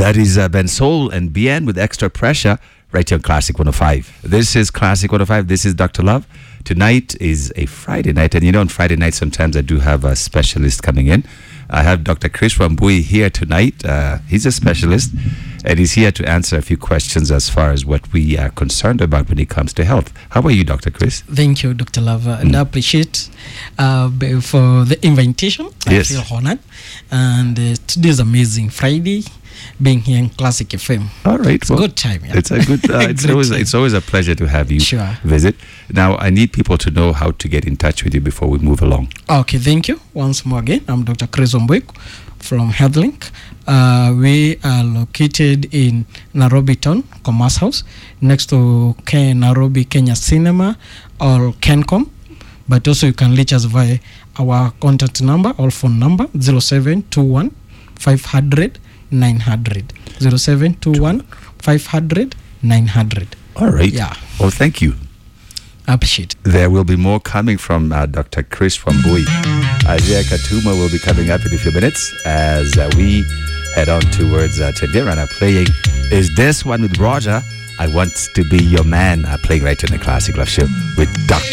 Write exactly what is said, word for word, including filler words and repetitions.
That is uh, Ben Soul and Bien with Extra Pressure right here on Classic one oh five. This is Classic one oh five. This is Doctor Love. Tonight is a Friday night, and you know on Friday night sometimes I do have a specialist coming in. I have Doctor Chris Wambui here tonight. Uh, he's a specialist, and he's here to answer a few questions as far as what we are concerned about when it comes to health. How are you, Doctor Chris? Thank you, Doctor Love, and mm. I appreciate uh, b- for the invitation. Yes. I feel honored, and uh, today is amazing Friday. Being here in Classic F M. All right. It's well, a good time. Yeah. It's a good, uh, it's, always, it's always a pleasure to have you sure. visit. Now, I need people to know how to get in touch with you before we move along. Okay, thank you. Once more again, I'm Doctor Chris Wambui from HealthLink. Uh, we are located in Nairobi Town, Commerce House, next to Ken- Nairobi Kenya Cinema or Kencom. But also you can reach us via our contact number or phone number zero seven two one five hundred nine hundred zero seven two one five hundred nine hundred. All right. Yeah. Well, thank you. I appreciate it. There will be more coming from uh, Doctor Chris Wambui. Isaiah Katuma will be coming up in a few minutes as uh, we head on towards uh, Tendirana playing Is This One with Roger. I Want to Be Your Man, uh, playing right in the Classic Love Show with Doctor